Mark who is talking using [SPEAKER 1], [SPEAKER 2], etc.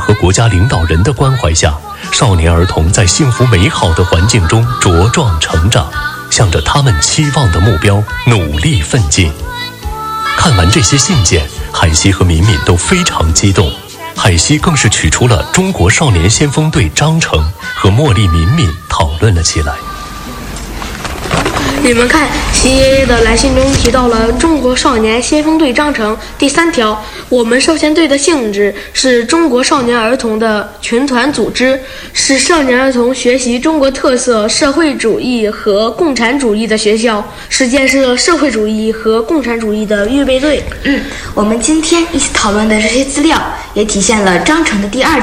[SPEAKER 1] 和国家领导人的关怀下，少年儿童在幸福美好的环境中茁壮成长，向着他们期望的目标努力奋进。看完这些信件，海西和敏敏都非常激动。海西更是取出了中国少年先锋队章程，和茉莉、敏敏讨论了起来。
[SPEAKER 2] 你们看，习爷爷的来信中提到了中国少年先锋队章程第3条，我们少先队的性质是中国少年儿童的群团组织，是少年儿童学习中国特色社会主义和共产主义的学校，是建设社会主义和共产主义的预备队。
[SPEAKER 3] 我们今天一起讨论的这些资料，也体现了章程的第2